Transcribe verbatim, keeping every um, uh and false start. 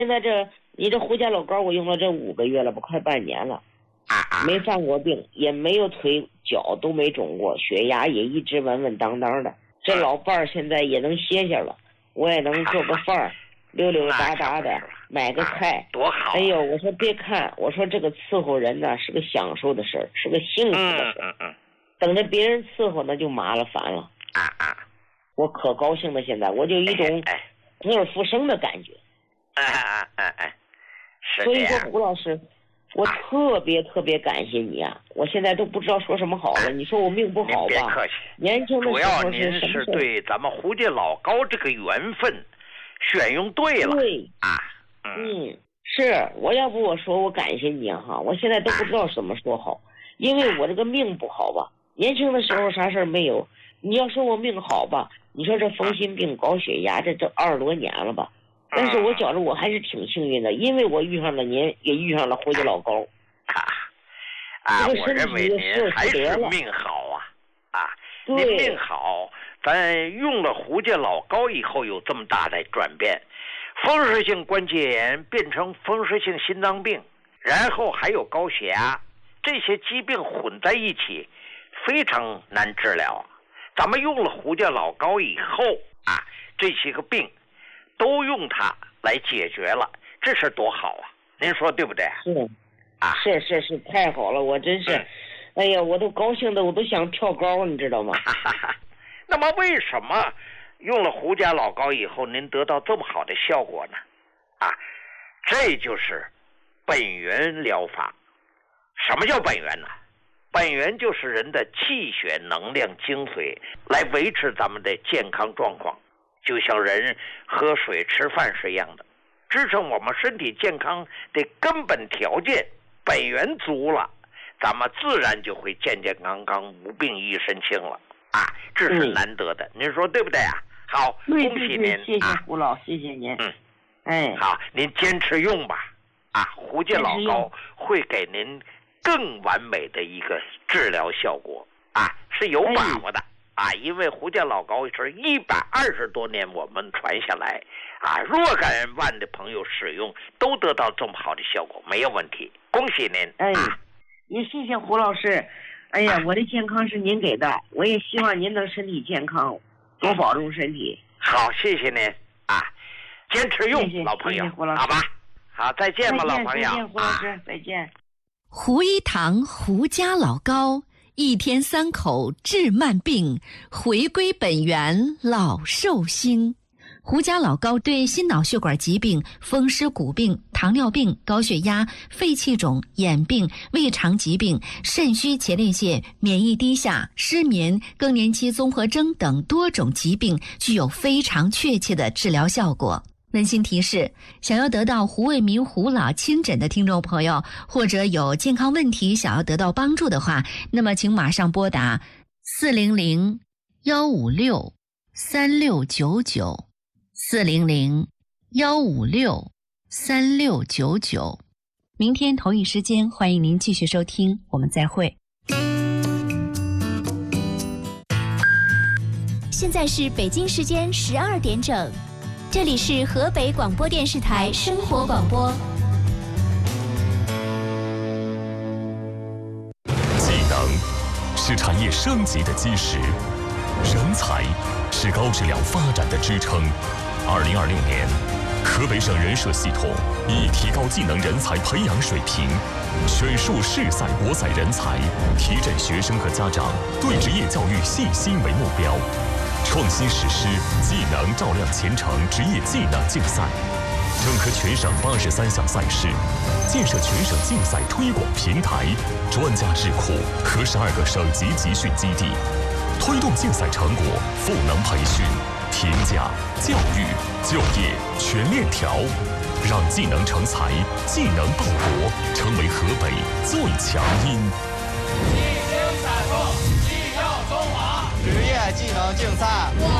现在这你这胡家老膏我用了这五个月了，不快半年了，没犯过病，也没有腿脚都没肿过，血压也一直稳稳当当的。这老伴儿现在也能歇歇了，我也能做个饭儿，溜溜达达的，买个菜， 多好！ 哎呦，我说别看，我说这个伺候人呢是个享受的事儿，是个幸福的事儿。 嗯嗯等着别人伺候那就麻了烦了。 啊啊！ 我可高兴了，现在我就一种死而复生的感觉。 哎哎哎哎，是所以说胡老师，我特别特别感谢你啊！我现在都不知道说什么好了。你说我命不好吧？ 别客气， 年轻的时候主要您是对咱们胡家老膏这个缘分选用对了。 对啊， 嗯，嗯是我要不我说我感谢你哈，我现在都不知道怎么说好，因为我这个命不好吧。年轻的时候啥事儿没有，你要说我命好吧，你说这风心病、高血压，这这二十多年了吧。但是我觉着我还是挺幸运的，因为我遇上了您，也遇上了胡家老膏。 啊啊！我认为您还是命好啊啊！您命好，咱用了胡家老膏以后有这么大的转变，风湿性关节炎变成风湿性心脏病，然后还有高血压，这些疾病混在一起，非常难治疗。咱们用了胡家老膏以后啊，这些个病都用它来解决了，这事多好啊！您说对不对？ 是啊， 是是是，太好了，我真是，嗯、哎呀，我都高兴的，我都想跳高，你知道吗？ 那么为什么用了胡家老膏以后，您得到这么好的效果呢？啊，这就是本源疗法。什么叫本源呢？本源就是人的气血能量精髓，来维持咱们的健康状况，就像人喝水吃饭是一样的，支撑我们身体健康的根本条件本源足了，咱们自然就会健健康康，无病一身轻了啊！这是难得的，嗯、您说对不对啊？好，恭喜您， 谢谢胡老，谢谢您。 嗯， 哎， 好，您坚持用吧。啊，胡家老膏会给您更完美的一个治疗效果啊，是有把握的、哎、啊，因为胡家老膏是一百二十多年我们传下来啊，若干万的朋友使用都得到这么好的效果，没有问题，恭喜您！ 哎，也谢谢胡老师。哎呀，啊、我的健康是您给的，我也希望您能身体健康，多保重身体。 好，谢谢您啊，坚持用， 谢谢老朋友， 谢谢胡老师好吧，好，再见吧，老朋友。 再见，胡老师，啊、再见。 胡一堂胡家老膏，一天三口治慢病，回归本源老寿星。胡家老膏对心脑血管疾病、风湿骨病、糖尿病、高血压、肺气肿、眼病、胃肠疾病、肾虚前列腺、免疫低下、失眠、更年期综合征等多种疾病具有非常确切的治疗效果。温馨提示，想要得到胡卫民胡老亲诊的听众朋友，或者有健康问题想要得到帮助的话，那么请马上拨打四零零幺五六三六九九四零零幺五六三六九九。明天同一时间，欢迎您继续收听，我们再会。 现在是北京时间十二点整。这里是河北广播电视台生活广播。 技能是产业升级的基石，人才是高质量发展的支撑。二零二六年，河北省人社系统以提高技能人才培养水平，选树适赛博采人才，提振学生和家长对职业教育信心为目标。创新实施技能照亮前程职业技能竞赛，整合全省八十三项赛事，建设全省竞赛推广平台、专家智库和十二个省级集训基地，推动竞赛成果赋能培训、评价、教育、就业全链条，让技能成才、技能报国成为河北最强音。 一经采购，技耀中华，职业技能竞赛。